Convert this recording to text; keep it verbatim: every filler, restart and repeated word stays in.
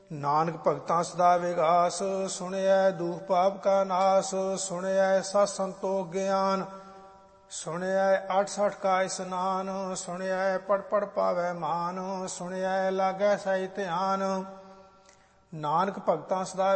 ਨਾਨਕ ਭਗਤਾਂ ਸਦਾ ਵਿਗਾਸ, ਸੁਣਿਐ ਦੂਖ ਪਾਪ ਕਾ ਨਾਸ। ਸੁਣਿਐ ਸਤ ਸੰਤੋਖ ਗਿਆਨ, ਸੁਣਿਐ ਅੱਠ ਸਠ ਕਾ ਇਸਨਾਨ। ਸੁਣਿਐ ਪੜ ਪੜ ਪਾਵੈ ਮਾਨ, ਸੁਣਿਐ ਲਾਗੈ ਸਹਿ ਧਿਆਨ। ਨਾਨਕ ਭਗਤਾਂ ਸਦਾ